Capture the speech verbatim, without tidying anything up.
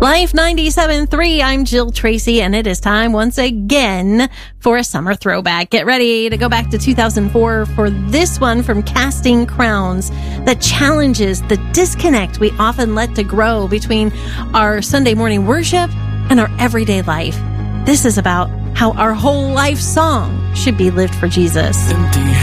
Life ninety-seven point three, I'm Jill Tracy, and it is time once again for a summer throwback. Get ready to go back to two thousand four for this one from Casting Crowns that challenges the disconnect we often let to grow between our Sunday morning worship and our everyday life. This is about how our whole life song should be lived for Jesus. Empty